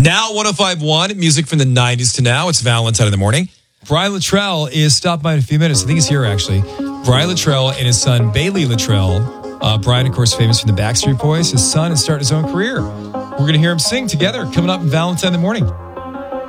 Now 105.1, music from the 90s to now. It's Valentine in the morning. Brian Luttrell is stopped by in a few minutes. I think he's here, actually. Brian Luttrell and his son, Bailey Luttrell. Brian, of course, famous from the Backstreet Boys. His son is starting his own career. We're going to hear him sing together coming up in Valentine in the morning.